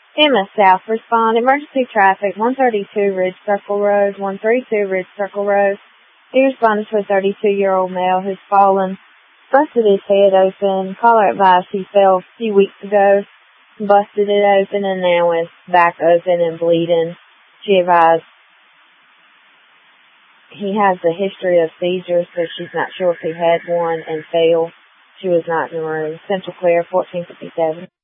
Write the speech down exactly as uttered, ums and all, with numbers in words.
Emma South, respond. Emergency traffic, one thirty-two Ridge Circle Road, one thirty-two Ridge Circle Road. He responded to a thirty-two-year-old male who's fallen, busted his head open. Caller advised he fell a few weeks ago, busted it open, and now is back open and bleeding. She advised he has a history of seizures, so she's not sure if he had one and fell. She was not in the room. Central Clear, fourteen fifty-seven.